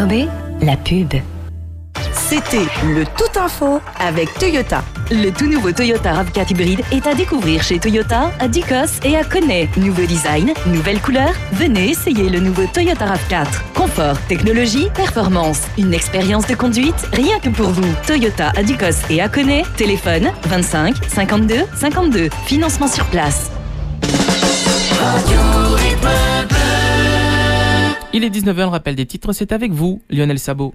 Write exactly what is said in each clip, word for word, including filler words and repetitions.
R B, la pub. C'était le Tout Info avec Toyota. Le tout nouveau Toyota RAV quatre hybride est à découvrir chez Toyota, à Ducos et à Koné. Nouveau design, nouvelle couleur. Venez essayer le nouveau Toyota RAV quatre. Confort, technologie, performance. Une expérience de conduite rien que pour vous. Toyota à Ducos et à Koné. Téléphone vingt-cinq cinquante-deux cinquante-deux. Financement sur place. Il est dix-neuf heures, le rappel des titres, c'est avec vous, Lionel Sabot.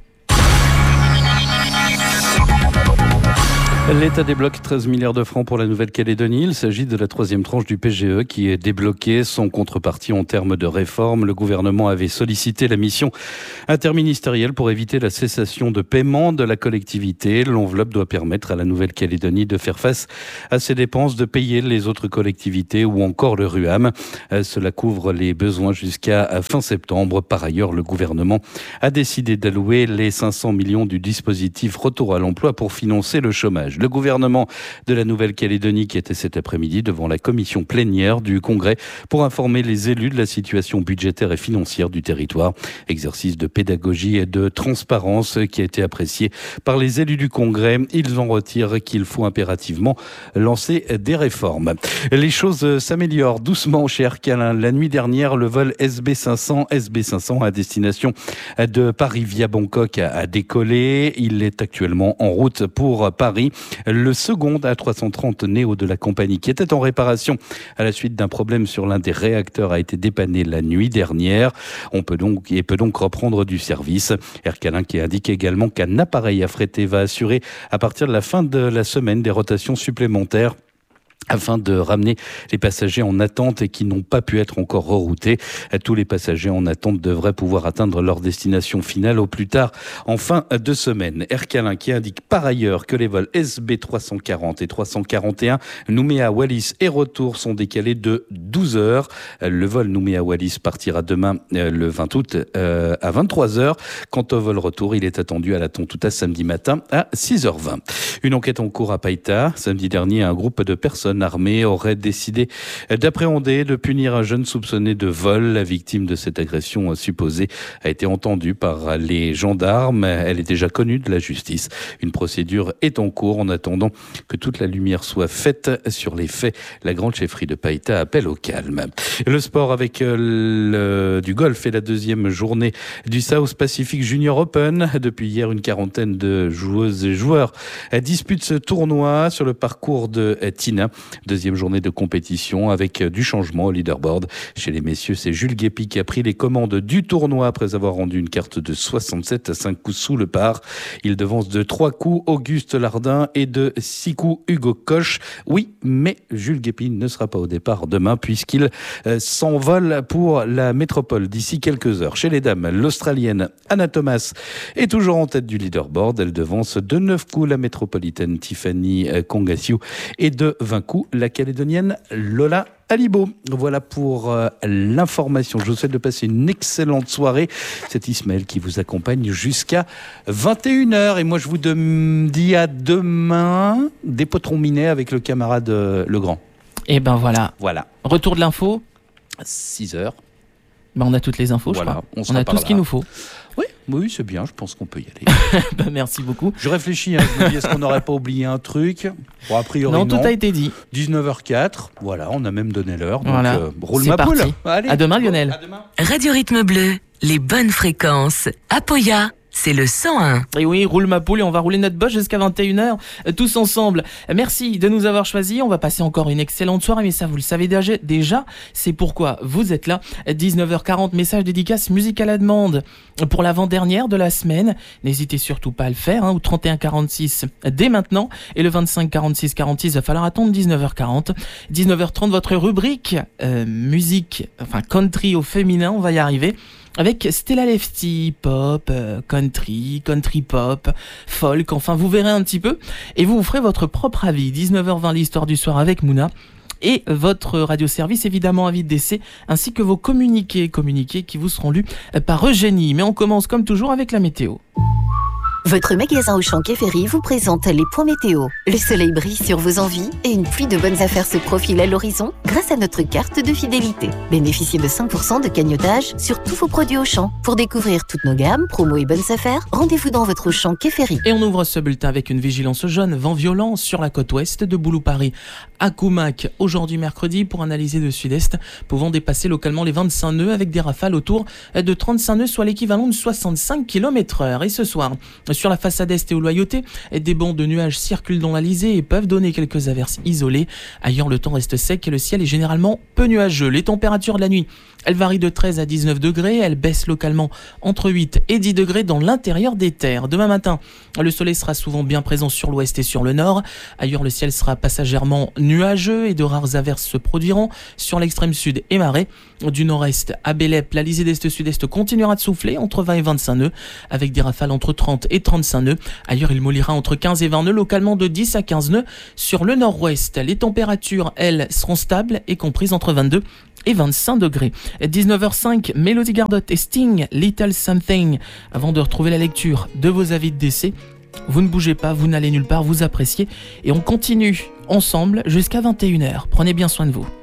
L'État débloque treize milliards de francs pour la Nouvelle-Calédonie. Il s'agit de la troisième tranche du P G E qui est débloquée sans contrepartie en termes de réforme. Le gouvernement avait sollicité la mission interministérielle pour éviter la cessation de paiement de la collectivité. L'enveloppe doit permettre à la Nouvelle-Calédonie de faire face à ses dépenses, de payer les autres collectivités ou encore le RUAM. Cela couvre les besoins jusqu'à fin septembre. Par ailleurs, le gouvernement a décidé d'allouer les cinq cents millions du dispositif Retour à l'emploi pour financer le chômage. Le gouvernement de la Nouvelle-Calédonie qui était cet après-midi devant la commission plénière du Congrès pour informer les élus de la situation budgétaire et financière du territoire. Exercice de pédagogie et de transparence qui a été apprécié par les élus du Congrès. Ils en retirent qu'il faut impérativement lancer des réformes. Les choses s'améliorent doucement chez Air Calin. La nuit dernière, le vol S B cinq cents, S B cinq cents à destination de Paris via Bangkok a décollé. Il est actuellement en route pour Paris. Le second A trois cent trente Neo de la compagnie qui était en réparation à la suite d'un problème sur l'un des réacteurs a été dépanné la nuit dernière. On peut donc, et peut donc reprendre du service. Air Calin qui indique également qu'un appareil affrété va assurer à partir de la fin de la semaine des rotations supplémentaires afin de ramener les passagers en attente et qui n'ont pas pu être encore reroutés. Tous les passagers en attente devraient pouvoir atteindre leur destination finale au plus tard en fin de semaine. Air Calin qui indique par ailleurs que les vols S B trois cent quarante et trois cent quarante et un Nouméa-Wallis et retour sont décalés de douze heures. Le vol Nouméa-Wallis partira demain le vingt août à vingt-trois heures. Quant au vol retour, il est attendu à la Tontouta samedi matin à six heures vingt. Une enquête en cours à Païta. Samedi dernier, un groupe de personnes armées aurait décidé d'appréhender, de punir un jeune soupçonné de vol. La victime de cette agression supposée a été entendue par les gendarmes. Elle est déjà connue de la justice. Une procédure est en cours en attendant que toute la lumière soit faite sur les faits. La grande chefferie de Païta appelle au calme. Le sport avec le, du golf et la deuxième journée du South Pacific Junior Open. Depuis hier, une quarantaine de joueuses et joueurs disputent ce tournoi sur le parcours de Tina. Deuxième journée de compétition avec du changement au leaderboard. Chez les messieurs, c'est Jules Guépi qui a pris les commandes du tournoi après avoir rendu une carte de soixante-sept à cinq coups sous le par. Il devance de trois coups Auguste Lardin et de six coups Hugo Koch. Oui, mais Jules Guépi ne sera pas au départ demain puisqu'il euh, s'envole pour la métropole d'ici quelques heures. Chez les dames, l'Australienne Anna Thomas est toujours en tête du leaderboard. Elle devance de neuf coups la métropolitaine Tiffany Kongasiu et de vingt coups la Calédonienne Lola Alibo. Voilà pour euh, l'information. Je vous souhaite de passer une excellente soirée. C'est Ismaël qui vous accompagne jusqu'à vingt et une heures. Et moi, je vous de- dis à demain des potrons minés avec le camarade euh, Legrand. Et ben voilà. Voilà. Retour de l'info. six heures. Ben on a toutes les infos, Voilà, je crois. on On, sera a par tout ce qu'il là. nous faut. Oui, oui, c'est bien. Je pense qu'on peut y aller. Ben, merci beaucoup. Je réfléchis. Hein, je me dis, est-ce qu'on n'aurait pas oublié un truc? Bon, a priori, Non, non. tout a été dit. dix-neuf heures quatre. Voilà, on a même donné l'heure. Donc, Voilà. euh, roule C'est ma poule. parti. Allez. À demain, Lionel. À demain. Radio Rythme Bleu, les bonnes fréquences. Apoya, c'est le cent un. Et oui, roule ma poule et on va rouler notre bosse jusqu'à vingt et une heures, euh, tous ensemble. Merci de nous avoir choisis. On va passer encore une excellente soirée, mais ça, vous le savez déjà. déjà c'est pourquoi vous êtes là. dix-neuf heures quarante, message dédicace, musique à la demande pour l'avant-dernière de la semaine. N'hésitez surtout pas à le faire, hein, au trente et un quarante-six dès maintenant. Et le vingt-cinq quarante-six quarante-six, il va falloir attendre dix-neuf heures quarante. dix-neuf heures trente, votre rubrique euh, musique, enfin country au féminin, on va y arriver. Avec Stella Lefty, pop, euh, country, country pop, folk, enfin vous verrez un petit peu. Et vous vous ferez votre propre avis. dix-neuf heures vingt, l'histoire du soir avec Mouna. Et votre radioservice, évidemment, avis de décès, ainsi que vos communiqués, communiqués qui vous seront lus par Eugénie. Mais on commence comme toujours avec la météo. Votre magasin Auchan Quai Ferry vous présente les points météo. Le soleil brille sur vos envies et une pluie de bonnes affaires se profile à l'horizon grâce à notre carte de fidélité. Bénéficiez de cinq pour cent de cagnotage sur tous vos produits Auchan. Pour découvrir toutes nos gammes, promos et bonnes affaires, rendez-vous dans votre Auchan Quai Ferry. Et on ouvre ce bulletin avec une vigilance jaune, vent violent sur la côte ouest de Boulou-Paris à Coumac. Aujourd'hui mercredi pour un alizé de sud-est pouvant dépasser localement les vingt-cinq nœuds avec des rafales autour de trente-cinq nœuds, soit l'équivalent de soixante-cinq kilomètres heure. Et ce soir, sur la façade est et au Loyauté, des bancs de nuages circulent dans l'Alizé et peuvent donner quelques averses isolées. Ailleurs, le temps reste sec et le ciel est généralement peu nuageux. Les températures de la nuit, elles varient de treize à dix-neuf degrés. Elles baissent localement entre huit et dix degrés dans l'intérieur des terres. Demain matin, le soleil sera souvent bien présent sur l'ouest et sur le nord. Ailleurs, le ciel sera passagèrement nuageux et de rares averses se produiront sur l'extrême sud et marais. Du nord-est à Bélep, l'Alizé d'est-sud-est continuera de souffler entre vingt et vingt-cinq nœuds avec des rafales entre trente et trente-cinq nœuds. Ailleurs, il mollira entre quinze et vingt nœuds, localement de dix à quinze nœuds sur le nord-ouest. Les températures, elles, seront stables et comprises entre vingt-deux et vingt-cinq degrés. dix-neuf heures cinq, Mélodie Gardot et Sting, Little Something. Avant de retrouver la lecture de vos avis de décès, vous ne bougez pas, vous n'allez nulle part, vous appréciez et on continue ensemble jusqu'à vingt et une heures. Prenez bien soin de vous.